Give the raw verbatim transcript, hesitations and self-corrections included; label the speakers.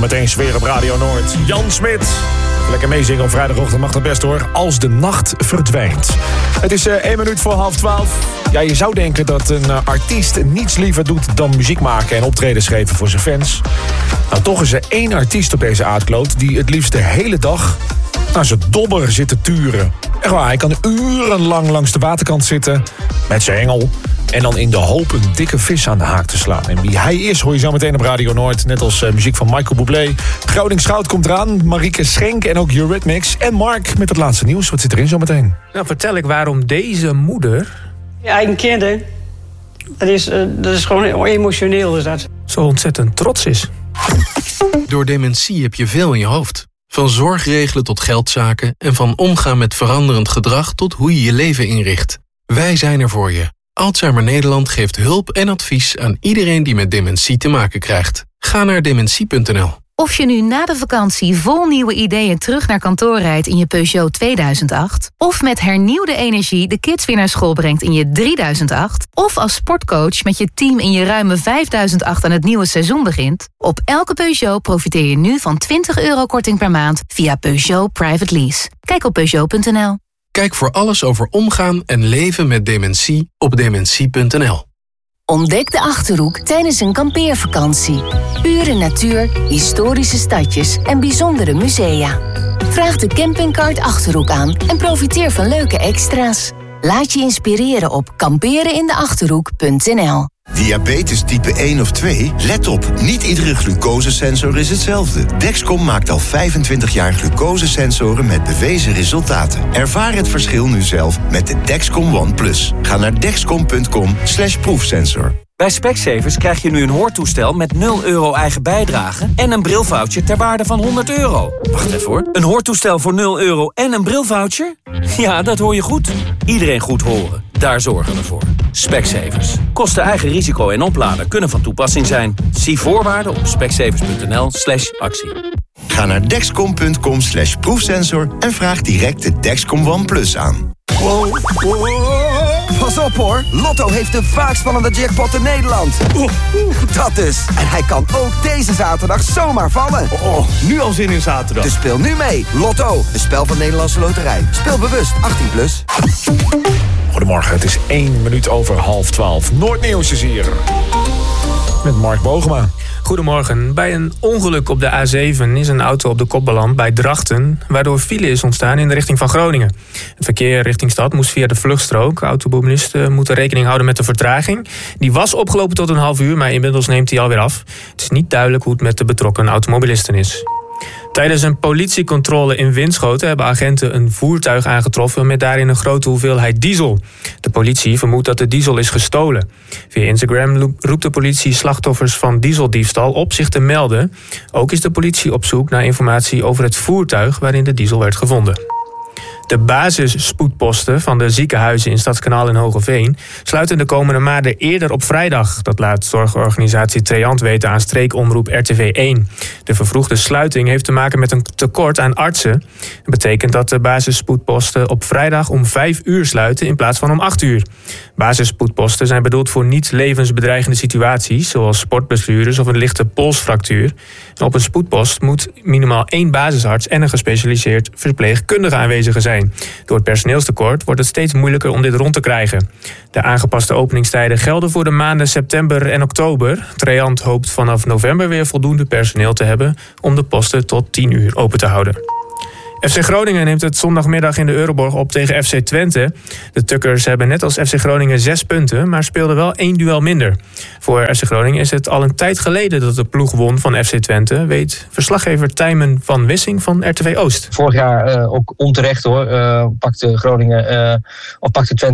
Speaker 1: meteen sfeer op Radio Noord. Jan Smit. Lekker meezingen op vrijdagochtend mag dat best hoor. Als de nacht verdwijnt. Het is uh, één minuut voor half twaalf. Ja, je zou denken dat een uh, artiest niets liever doet dan muziek maken en optredens geven voor zijn fans. Nou, toch is er één artiest op deze aardkloot die het liefst de hele dag naar zijn dobber zit te turen. Echt waar, hij kan urenlang langs de waterkant zitten met zijn hengel en dan in de hoop een dikke vis aan de haak te slaan. En wie hij is hoor je zo meteen op Radio Noord. Net als uh, muziek van Michael Bublé. Groningen Schout komt eraan. Marieke Schenk en ook Eurythmics. En Mark met het laatste nieuws. Wat zit erin zo meteen?
Speaker 2: Nou, vertel ik waarom deze moeder...
Speaker 3: Je eigen kind, hè? Dat is, uh, dat is gewoon emotioneel. Is dat.
Speaker 2: Zo ontzettend trots is.
Speaker 4: Door dementie heb je veel in je hoofd. Van zorgregelen tot geldzaken en van omgaan met veranderend gedrag tot hoe je je leven inricht. Wij zijn er voor je. Alzheimer Nederland geeft hulp en advies aan iedereen die met dementie te maken krijgt. Ga naar dementie punt n l.
Speaker 5: Of je nu na de vakantie vol nieuwe ideeën terug naar kantoor rijdt in je Peugeot tweeduizend acht... of met hernieuwde energie de kids weer naar school brengt in je drieduizend acht... of als sportcoach met je team in je ruime vijfduizend acht aan het nieuwe seizoen begint... op elke Peugeot profiteer je nu van twintig euro korting per maand via Peugeot Private Lease. Kijk op Peugeot punt n l.
Speaker 4: Kijk voor alles over omgaan en leven met dementie op dementie punt n l.
Speaker 5: Ontdek de Achterhoek tijdens een kampeervakantie. Pure natuur, historische stadjes en bijzondere musea. Vraag de campingkaart Achterhoek aan en profiteer van leuke extra's. Laat je inspireren op kamperenindeachterhoek punt n l.
Speaker 6: Diabetes type één of twee? Let op, niet iedere glucosesensor is hetzelfde. Dexcom maakt al vijfentwintig jaar glucosesensoren met bewezen resultaten. Ervaar het verschil nu zelf met de Dexcom One Plus. Ga naar dexcom punt com slash proefsensor.
Speaker 7: Bij Specsavers krijg je nu een hoortoestel met nul euro eigen bijdrage en een brilvoucher ter waarde van honderd euro. Wacht even hoor. Een hoortoestel voor nul euro en een brilvoucher? Ja, dat hoor je goed. Iedereen goed horen. Daar zorgen we voor. Specsavers. Kosten eigen risico en oplader kunnen van toepassing zijn. Zie voorwaarden op specsavers punt n l slash actie.
Speaker 6: Ga naar dexcom punt com slash proefsensor en vraag direct de Dexcom One Plus aan.
Speaker 8: Wow, wow. Pas op hoor, Lotto heeft de vaakst spannende jackpot in Nederland. Oeh, oeh, dat dus. En hij kan ook deze zaterdag zomaar vallen.
Speaker 9: Oh, nu al zin in zaterdag.
Speaker 8: Dus speel nu mee. Lotto, een spel van Nederlandse Loterij. Speel bewust, achttien plus.
Speaker 1: Goedemorgen, het is één minuut over half twaalf. Noordnieuws is hier. Met Mark Bogema.
Speaker 2: Goedemorgen. Bij een ongeluk op de A zeven is een auto op de kop beland bij Drachten, waardoor file is ontstaan in de richting van Groningen. Het verkeer richting stad moest via de vluchtstrook. Automobilisten moeten rekening houden met de vertraging. Die was opgelopen tot een half uur, maar inmiddels neemt hij alweer af. Het is niet duidelijk hoe het met de betrokken automobilisten is. Tijdens een politiecontrole in Winschoten hebben agenten een voertuig aangetroffen met daarin een grote hoeveelheid diesel. De politie vermoedt dat de diesel is gestolen. Via Instagram roept de politie slachtoffers van dieseldiefstal op zich te melden. Ook is de politie op zoek naar informatie over het voertuig waarin de diesel werd gevonden. De basisspoedposten van de ziekenhuizen in Stadskanaal en Hogeveen sluiten de komende maanden eerder op vrijdag. Dat laat zorgorganisatie Treant weten aan streekomroep R T V één. De vervroegde sluiting heeft te maken met een tekort aan artsen. Dat betekent dat de basisspoedposten op vrijdag om vijf uur sluiten in plaats van om acht uur. Basisspoedposten zijn bedoeld voor niet levensbedreigende situaties, zoals sportblessures of een lichte polsfractuur. En op een spoedpost moet minimaal één basisarts en een gespecialiseerd verpleegkundige aanwezig zijn. Door het personeelstekort wordt het steeds moeilijker om dit rond te krijgen. De aangepaste openingstijden gelden voor de maanden september en oktober. Treant hoopt vanaf november weer voldoende personeel te hebben om de posten tot tien uur open te houden. F C Groningen neemt het zondagmiddag in de Euroborg op tegen F C Twente. De Tukkers hebben net als F C Groningen zes punten, maar speelden wel één duel minder. Voor F C Groningen is het al een tijd geleden dat de ploeg won van F C Twente, weet verslaggever Tijmen van Wissing van R T V Oost.
Speaker 10: Vorig jaar uh, ook onterecht hoor, uh, pakte Groningen, uh, of pakte Twente